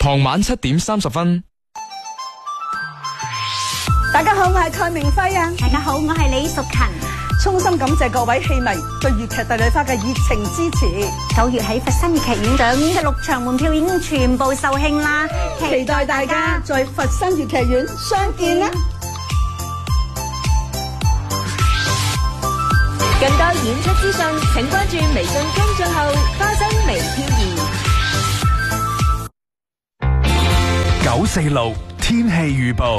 傍晚7點30分。 大家好，我係蓋明輝啊！ 大家好，我係李淑勤。 衷心感謝各位戲迷對粵劇帝女花嘅熱情支持。 9月喺佛山粵劇院上演嘅6場門票已經全部售罄啦， 期待大家在佛山粵劇院相見啦！ 更多演出資訊，請關注微信公眾號「花生微漂兒」。 946天氣預報。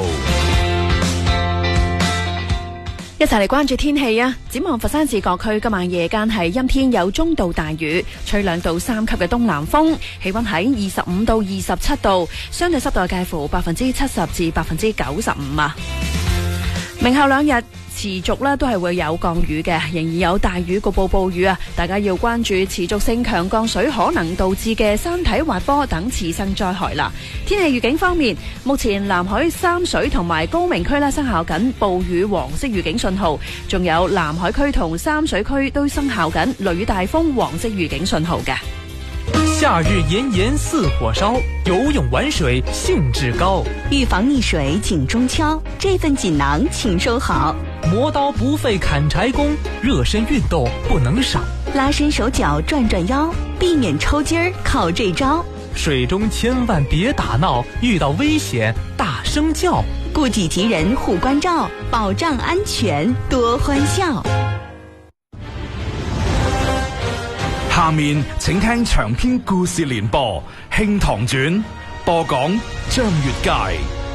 一齊嚟關注天氣啊！展望佛山市各區今晚夜間係陰天，有中到大雨，吹2到3級嘅東南風，氣溫喺25到27度，相對濕度介乎70%至95%啊！明後2日持續咧都係會有降雨嘅，仍然有大雨局部暴雨啊！大家要關注持續性強降水可能導致嘅山體滑坡等次生災害啦。天氣預警方面，目前南海三水同埋高明區生效緊暴雨黃色預警信號，仲有南海區同三水區都生效緊雷雨大風黃色預警信號嘅。 夏日炎炎似火燒，游泳玩水興致高。 預防溺水緊中敲，這份錦囊請收好。 磨刀不費砍柴工，熱身運動不能少。 拉伸手腳轉轉腰，避免抽筋兒靠這招。 水中千萬別打鬧，遇到危險大聲叫。 顧己及人護關照，保障安全多歡笑。 下面請聽長篇故事連播《興唐傳》，播講張月佳。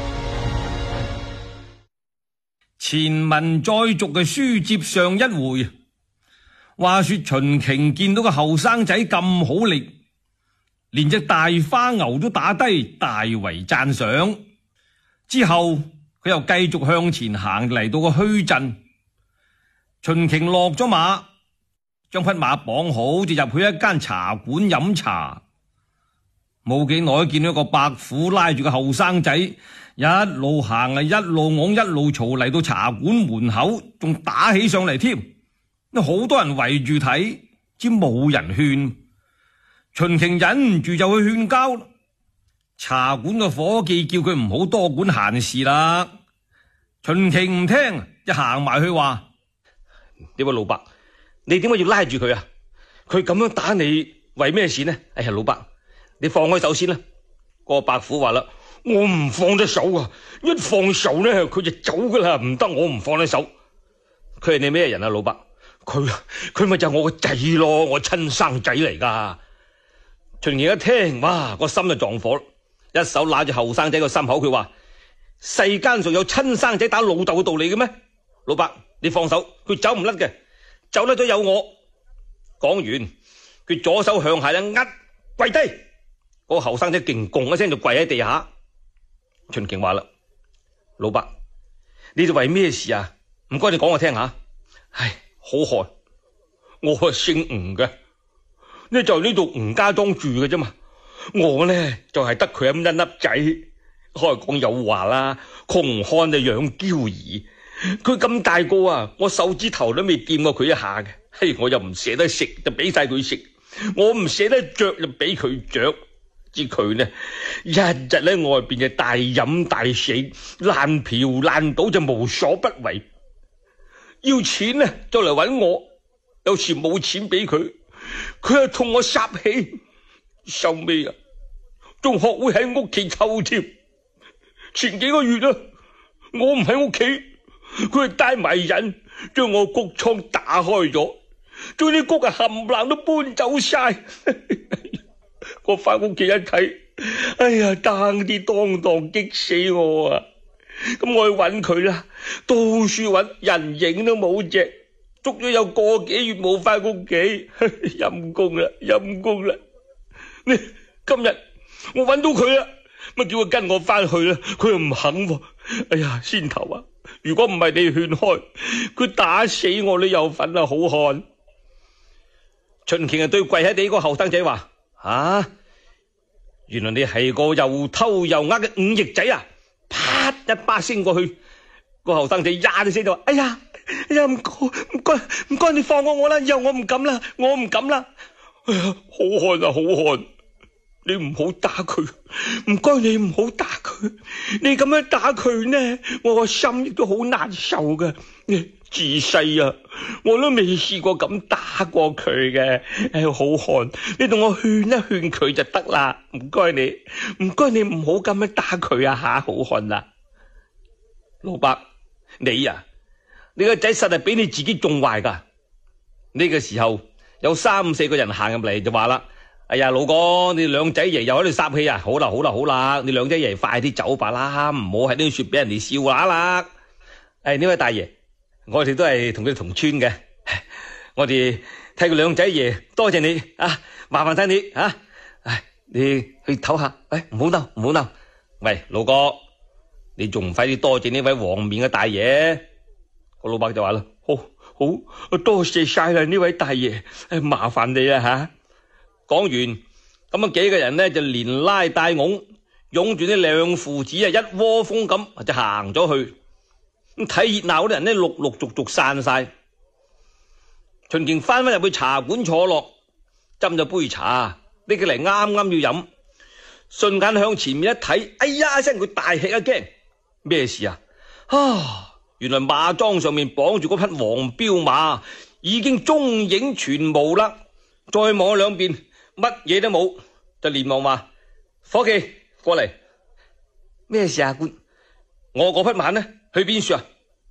前文再續嘅書接上一回，話說秦瓊見到個後生仔咁好力，連隻大花牛都打低，大為讚賞。之後佢又繼續向前行，嚟到個墟鎮。秦瓊落咗馬，將匹馬綁好，就入去一間茶館飲茶。冇幾耐，見到一個伯父拉住個後生仔，一路行啊，一路往一路嘈，嚟到茶館門口，仲打起上嚟添。好多人圍住睇，知冇人勸。秦瓊忍唔住就去勸交。茶館嘅伙計叫佢唔好多管閒事啦。秦瓊唔聽，一行埋去話： 呢位老伯，你點解要拉住佢啊？佢咁樣打你為咩事呢？哎呀，老伯，你放開手先啦。個伯父話啦：我唔放得手啊！一放手呢，佢就走噶啦，唔得，我唔放得手。佢係你咩人啊，老伯？佢咪就係我個仔咯，我親生仔嚟噶。秦瓊一聽，哇，個心就撞火，一手拉住後生仔個心口，佢話：世間上有親生仔打老豆嘅道理嘅咩？老伯，你放手，佢走唔甩嘅，走甩咗有我。講完，佢左手向下一壓，跪低。個後生仔勁共一聲就跪喺地下。秦瓊話啦：老伯，你哋為咩事啊？唔該你講我聽下。唉，好寒，我係姓吳嘅，呢就呢度吳家莊住嘅啫嘛。我呢就係得佢咁一粒仔。開講有話啦，窮漢就養嬌兒。佢咁大個啊，我手指頭都未掂過佢一下嘅。嘿，我又唔捨得食，就俾晒佢食；我唔捨得着，就俾佢着。知佢呢，一日喺外邊就大飲大食，爛嫖爛賭就無所不為。要錢呢就嚟搵我，有時冇錢俾佢，佢又同我撒氣。收尾啊，仲學會喺屋企偷添。前幾個月啊，我唔喺屋企，佢係帶埋人將我谷倉打開咗，將啲谷啊冚唪唥都搬走晒。我翻屋企一睇，哎呀，爭啲當堂激死我啊！咁我去搵佢啦，到處搵，人影都冇隻，捉咗有個幾月冇翻屋企，陰公啦，陰公啦！今日我搵到佢啦，咪叫佢跟我翻去啦，佢又唔肯喎。哎呀，先頭啊，如果唔係你勸開，佢打死我都有份啊！好漢。秦瓊啊，對跪喺地個後生仔話：啊，原來你係個又偷又呃嘅忤逆仔啊！啪一巴升過去，個後生仔呀一聲就話：哎呀，唔該，你放過我啦，以後我唔敢啦，我唔敢啦。哎呀，好漢啊，好漢！ 你唔好打佢，唔該你唔好打佢。你咁樣打佢呢，我個心亦都好難受噶。自細啊，我都未試過咁打過佢嘅。好漢，你同我勸一勸佢就得啦。唔該你唔好咁樣打佢啊吓，好漢啊。老伯，你個仔實係比你自己仲壞噶。呢個時候有3、4個人行入嚟就話啦：哎呀，老哥，你兩仔爺又喺度撒氣啊！好啦，你兩仔爺快啲走吧啦，唔好喺呢處俾人哋笑話啦。呢位大爺，我哋都係同佢同村嘅，我哋替佢兩仔爺多謝你啊，麻煩晒你啊！你去唞下，唔好鬧。喂，老哥，你仲唔快啲多謝呢位黃面嘅大爺？個老伯就話啦：好，多謝晒啦呢位大爺，麻煩你啊吓。講完咁幾個人呢就連拉帶擁住呢兩父子一窩蜂咁就行咗去。咁睇熱鬧嗰啲人呢陸續散晒。秦瓊翻入去茶館坐落，斟咗杯茶，拎起嚟啱要飲，瞬間向前面一睇，哎呀一聲佢大吃一驚，咩事啊？原來馬莊上面綁住嗰匹黃驃馬已經蹤影全無啦。再望兩邊乜嘢都冇，就連忙話：伙計過嚟，咩事啊？官，我嗰匹馬呢？去邊處啊？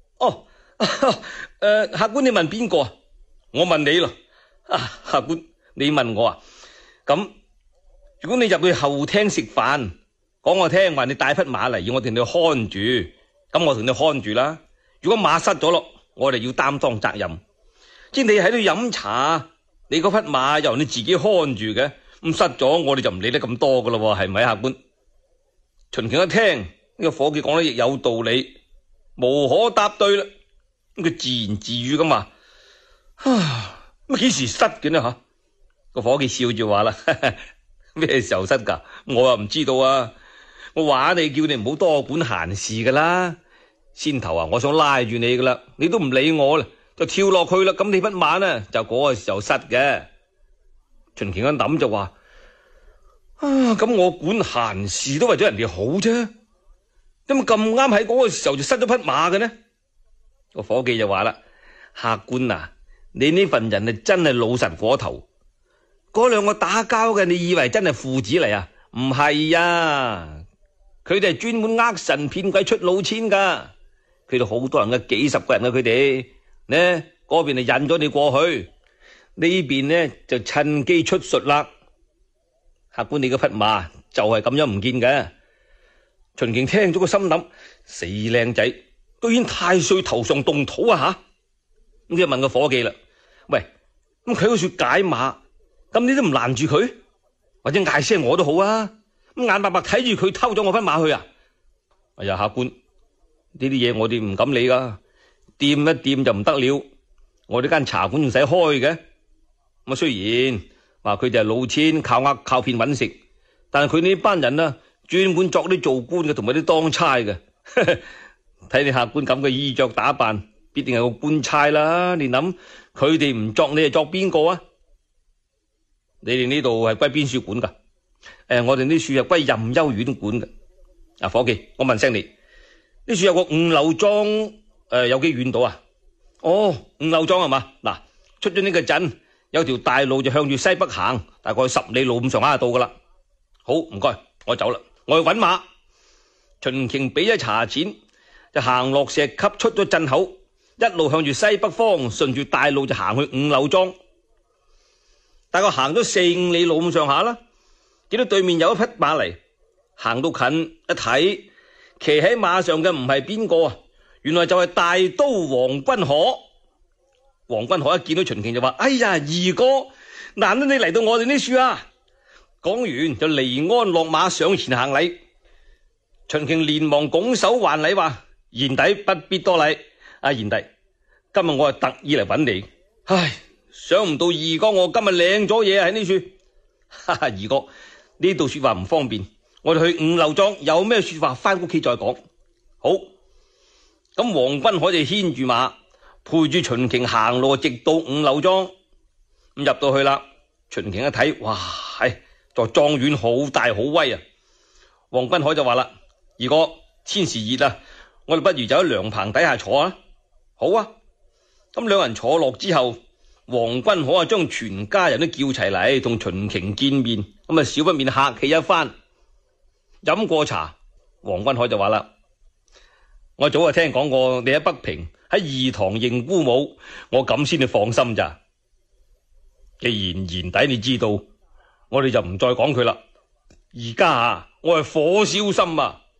客官你問邊個啊？我問你咯。客官你問我啊？咁如果你入去後廳食飯，講我聽話你帶匹馬嚟要我同你看住，咁我同你看住啦。如果馬失咗咯，我哋要擔當責任。即你喺度飲茶，你嗰匹馬由你自己看住嘅，咁失咗我哋就唔理得咁多噶咯，係咪客官？秦瓊一聽呢個伙計講得亦有道理，無可答對啦。咁佢自言自語咁話：乜幾時失嘅呢？吓，個伙計笑住話啦：咩時候失噶？我又唔知道啊。我話你叫你唔好多管閒事噶啦。先頭我想拉住你噶啦，你都唔理我啦，就跳落去啦。咁你匹馬呢就嗰個時候失嘅。秦瓊一諗就話：咁我管閒事都為咗人哋好啫，點解咁啱喺嗰個時候就失咗匹馬嘅呢？個伙計就話啦：客官啊，你呢份人真係老實過頭。嗰兩個打交嘅，你以為真係父子嚟啊？唔係啊，佢哋係專門呃神騙鬼出老千噶。佢哋好多人嘅，幾十個人嘅，佢哋呢嗰邊就引咗你過去，呢邊呢就趁機出術啦。客官，你嘅匹馬就係咁樣唔見嘅。秦瓊聽咗個心諗：死靚仔，居然太歲頭上動土啊吓！咁就問個伙計啦：喂，咁佢嗰處解馬，咁你都唔攔住佢，或者嗌聲我都好啊？咁眼白白睇住佢偷咗我匹馬去啊？哎呀，客官，呢啲嘢我哋唔敢理噶，掂一掂就唔得了。我哋間茶館唔使開嘅。咁雖然話佢哋係老千，靠呃靠騙揾食，但係佢呢班人啊，專門作啲做官嘅同埋啲當差嘅。睇你客官咁嘅衣着打扮，必定係個官差啦。你諗佢哋唔作，你係作邊個啊？你哋呢度係歸邊處管噶？我哋呢處係歸任休院管嘅。伙計，我問聲你，呢處有個五柳莊，有幾遠到啊？五柳莊係嘛？嗱，出咗呢個鎮，有條大路就向住西北行，大概10里路咁上下就到噶啦。好，唔該，我走啦，我去搵馬。秦瓊俾咗茶錢，就行落石級，出咗鎮口，一路向住西北方，順住大路就行去五柳莊。大概行咗4、5里路咁上下啦，見到對面有一匹馬嚟，行到近一睇，騎喺馬上嘅唔係邊個啊？原來就係大刀黃君可。黃君可一見到秦瓊就話：哎呀，二哥，難得你嚟到我哋呢處啊！講完就離鞍落馬上前行禮。秦瓊連忙拱手還禮，話：賢弟不必多禮。賢弟，今日我係特意嚟揾你。唉，想唔到二哥我今日領咗嘢喺呢處。二哥，呢度說話唔方便，我哋去五柳莊，有咩說話翻屋企再講。好，咁黃君可就牽住馬，陪住秦瓊行路，直到五柳莊。咁入到去啦，秦瓊一睇，哇， 個莊園好大好威啊！黃君海就話啦：二哥，天時熱啊，我哋不如就喺涼棚底下坐啊！好啊！咁兩人坐落之後，黃君海啊將全家人都叫齊嚟同秦瓊見面，咁啊少不免客氣一番。飲過茶，黃君海就話啦：我早就聽講過你喺北平喺義堂認姑母，我咁先至放心咋。既然賢弟你知道，我哋就唔再講佢啦。而家啊，我係火燒心啊！